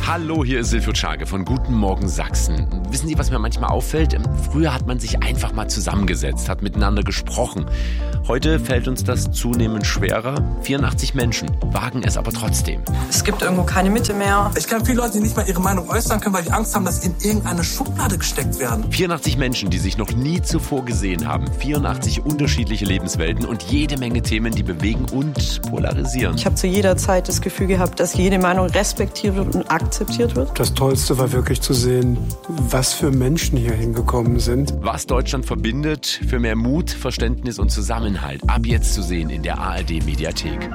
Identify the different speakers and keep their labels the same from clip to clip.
Speaker 1: Hallo, hier ist Silvio Czage von Guten Morgen Sachsen. Wissen Sie, was mir manchmal auffällt? Früher hat man sich einfach mal zusammengesetzt, hat miteinander gesprochen. Heute fällt uns das zunehmend schwerer. 84 Menschen wagen es aber trotzdem.
Speaker 2: Es gibt irgendwo keine Mitte mehr.
Speaker 3: Ich kenne viele Leute, die nicht mal ihre Meinung äußern können, weil die Angst haben, dass sie in irgendeine Schublade gesteckt werden.
Speaker 1: 84 Menschen, die sich noch nie zuvor gesehen haben. 84 unterschiedliche Lebenswelten und jede Menge Themen, die bewegen und polarisieren.
Speaker 2: Ich habe zu jeder Zeit das Gefühl gehabt, dass jede Meinung respektiert wird und akzeptiert wird.
Speaker 4: Das Tollste war wirklich zu sehen, was für Menschen hier hingekommen sind.
Speaker 1: Was Deutschland verbindet, für mehr Mut, Verständnis und Zusammenhalt. Ab jetzt zu sehen in der ARD-Mediathek.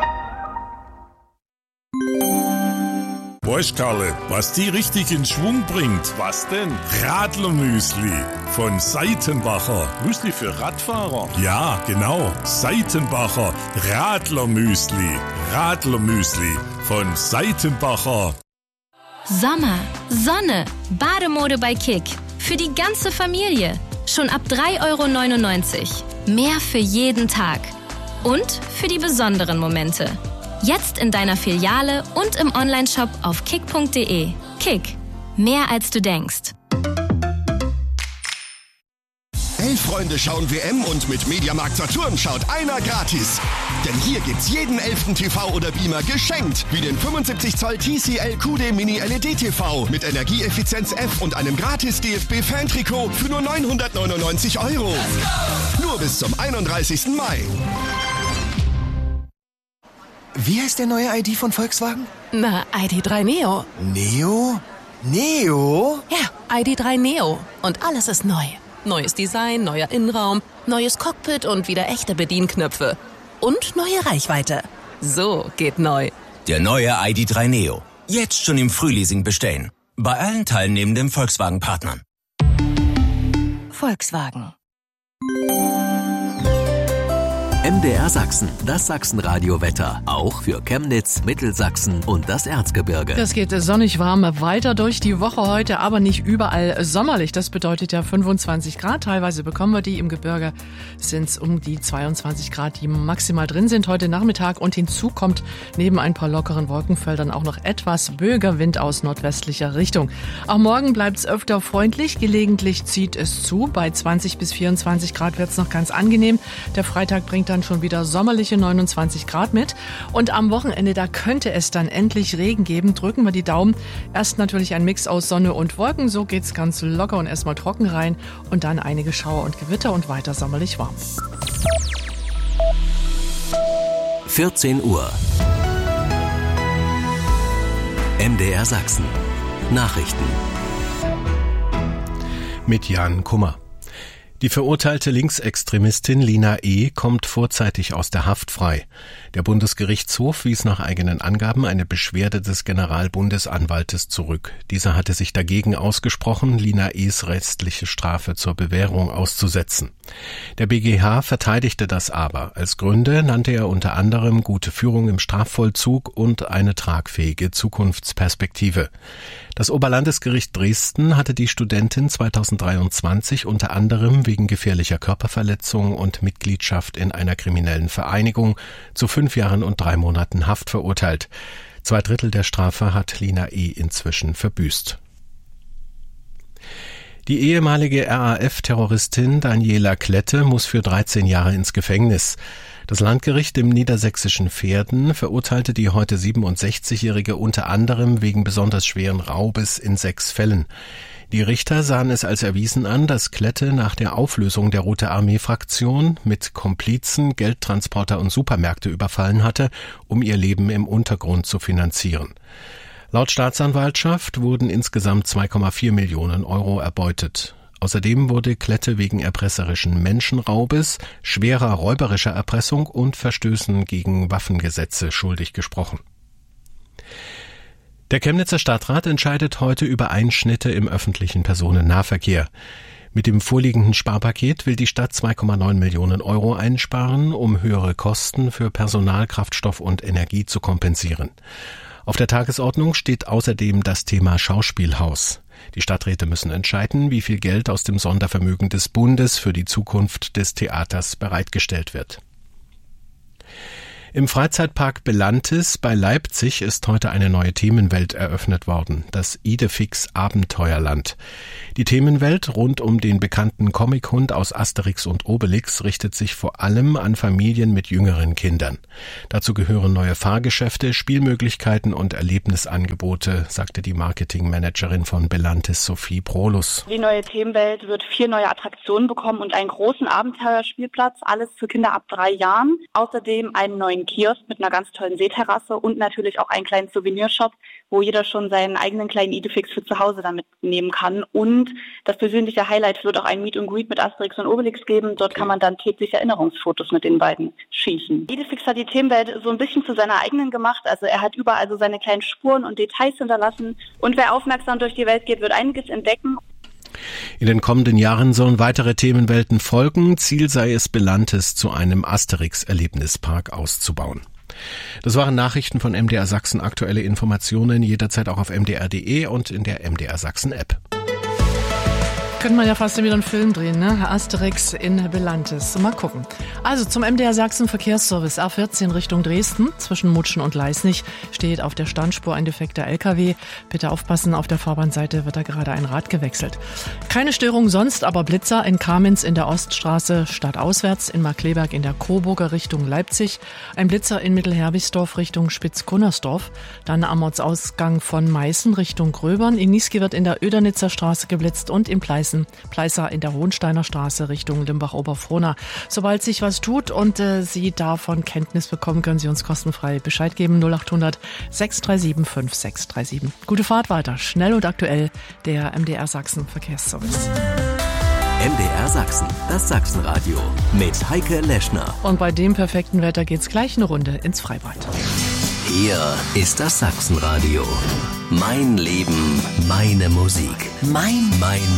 Speaker 5: Weißt Karle, was die richtig in Schwung bringt? Was denn? Radlermüsli von Seitenbacher. Müsli für Radfahrer? Ja, genau. Seitenbacher Radlermüsli. Radlermüsli von Seitenbacher.
Speaker 6: Sommer, Sonne, Bademode bei Kick. Für die ganze Familie. Schon ab 3,99 €. Mehr für jeden Tag. Und für die besonderen Momente. Jetzt in deiner Filiale und im Onlineshop auf kick.de. Kick. Mehr als du denkst.
Speaker 7: 11 Freunde schauen WM und mit Mediamarkt Saturn schaut einer gratis. Denn hier gibt's jeden 11. TV oder Beamer geschenkt. Wie den 75 Zoll TCL QD Mini LED TV mit Energieeffizienz F und einem gratis DFB-Fan-Trikot für nur 999 €. Nur bis zum 31. Mai.
Speaker 8: Wie heißt der neue ID von Volkswagen?
Speaker 9: Na, ID.3 Neo.
Speaker 8: Neo? Neo?
Speaker 9: Ja, ID.3 Neo. Und alles ist neu. Neues Design, neuer Innenraum, neues Cockpit und wieder echte Bedienknöpfe. Und neue Reichweite. So geht neu.
Speaker 10: Der neue ID.3 Neo. Jetzt schon im Frühleasing bestellen. Bei allen teilnehmenden Volkswagen-Partnern.
Speaker 9: Volkswagen.
Speaker 11: MDR Sachsen, das Sachsenradio-Wetter. Auch für Chemnitz, Mittelsachsen und das Erzgebirge.
Speaker 12: Das geht sonnig warm weiter durch die Woche heute, aber nicht überall sommerlich. Das bedeutet ja 25 Grad. Teilweise bekommen wir die. Im Gebirge sind es um die 22 Grad, die maximal drin sind heute Nachmittag. Und hinzu kommt neben ein paar lockeren Wolkenfeldern auch noch etwas böiger Wind aus nordwestlicher Richtung. Auch morgen bleibt es öfter freundlich. Gelegentlich zieht es zu. Bei 20 bis 24 Grad wird es noch ganz angenehm. Der Freitag bringt dann schon wieder sommerliche 29 Grad mit. Und am Wochenende, da könnte es dann endlich Regen geben. Drücken wir die Daumen. Erst natürlich ein Mix aus Sonne und Wolken. So geht's ganz locker und erstmal trocken rein. Und dann einige Schauer und Gewitter und weiter sommerlich warm.
Speaker 11: 14 Uhr. MDR Sachsen. Nachrichten.
Speaker 13: Mit Jan Kummer. Die verurteilte Linksextremistin Lina E. kommt vorzeitig aus der Haft frei. Der Bundesgerichtshof wies nach eigenen Angaben eine Beschwerde des Generalbundesanwaltes zurück. Dieser hatte sich dagegen ausgesprochen, Lina E.s restliche Strafe zur Bewährung auszusetzen. Der BGH verteidigte das aber. Als Gründe nannte er unter anderem gute Führung im Strafvollzug und eine tragfähige Zukunftsperspektive. Das Oberlandesgericht Dresden hatte die Studentin 2023 unter anderem wegen gefährlicher Körperverletzung und Mitgliedschaft in einer kriminellen Vereinigung zu 5 Jahren und 3 Monaten Haft verurteilt. 2/3 der Strafe hat Lina E. inzwischen verbüßt. Die ehemalige RAF-Terroristin Daniela Klette muss für 13 Jahre ins Gefängnis. Das Landgericht im niedersächsischen Verden verurteilte die heute 67-Jährige unter anderem wegen besonders schweren Raubes in 6 Fällen. Die Richter sahen es als erwiesen an, dass Klette nach der Auflösung der Rote Armee-Fraktion mit Komplizen Geldtransporter und Supermärkte überfallen hatte, um ihr Leben im Untergrund zu finanzieren. Laut Staatsanwaltschaft wurden insgesamt 2,4 Millionen € erbeutet. Außerdem wurde Klette wegen erpresserischen Menschenraubes, schwerer räuberischer Erpressung und Verstößen gegen Waffengesetze schuldig gesprochen. Der Chemnitzer Stadtrat entscheidet heute über Einschnitte im öffentlichen Personennahverkehr. Mit dem vorliegenden Sparpaket will die Stadt 2,9 Millionen € einsparen, um höhere Kosten für Personal, Kraftstoff und Energie zu kompensieren. Auf der Tagesordnung steht außerdem das Thema Schauspielhaus. Die Stadträte müssen entscheiden, wie viel Geld aus dem Sondervermögen des Bundes für die Zukunft des Theaters bereitgestellt wird. Im Freizeitpark Belantis bei Leipzig ist heute eine neue Themenwelt eröffnet worden, das Idefix Abenteuerland. Die Themenwelt rund um den bekannten Comichund aus Asterix und Obelix richtet sich vor allem an Familien mit jüngeren Kindern. Dazu gehören neue Fahrgeschäfte, Spielmöglichkeiten und Erlebnisangebote, sagte die Marketingmanagerin von Belantis, Sophie Prolus.
Speaker 14: Die neue Themenwelt wird 4 neue Attraktionen bekommen und einen großen Abenteuerspielplatz, alles für Kinder ab 3 Jahren. Außerdem einen neuen Kiosk mit einer ganz tollen Seeterrasse und natürlich auch einen kleinen Souvenirshop, wo jeder schon seinen eigenen kleinen Idefix für zu Hause damit nehmen kann. Und das persönliche Highlight wird auch ein Meet and Greet mit Asterix und Obelix geben. Dort kann man dann täglich Erinnerungsfotos mit den beiden schießen. Idefix hat die Themenwelt so ein bisschen zu seiner eigenen gemacht. Also er hat überall so seine kleinen Spuren und Details hinterlassen. Und wer aufmerksam durch die Welt geht, wird einiges entdecken.
Speaker 13: In den kommenden Jahren sollen weitere Themenwelten folgen. Ziel sei es, Belantis zu einem Asterix-Erlebnispark auszubauen. Das waren Nachrichten von MDR Sachsen. Aktuelle Informationen jederzeit auch auf mdr.de und in der MDR Sachsen App.
Speaker 12: Könnte man ja fast wieder einen Film drehen, ne? Asterix in Belantis. Mal gucken. Also zum MDR Sachsen Verkehrsservice A14 Richtung Dresden. Zwischen Mutschen und Leisnig steht auf der Standspur ein defekter LKW. Bitte aufpassen, auf der Fahrbahnseite wird da gerade ein Rad gewechselt. Keine Störung sonst, aber Blitzer in Kamenz in der Oststraße stadtauswärts, in Markkleeberg in der Coburger Richtung Leipzig. Ein Blitzer in Mittelherbichtsdorf Richtung Spitzgunnersdorf. Dann am Ortsausgang von Meißen Richtung Gröbern. In Niesky wird in der Ödernitzer Straße geblitzt und in Pleißer in der Hohensteiner Straße Richtung Limbach-Oberfrohna. Sobald sich was tut und Sie davon Kenntnis bekommen, können Sie uns kostenfrei Bescheid geben. 0800 637 5637. Gute Fahrt weiter. Schnell und aktuell der MDR Sachsen Verkehrsservice.
Speaker 11: MDR Sachsen, das Sachsenradio mit Heike Leschner.
Speaker 12: Und bei dem perfekten Wetter geht's gleich eine Runde ins Freibad.
Speaker 11: Hier ist das Sachsenradio. Mein Leben, meine Musik. Mein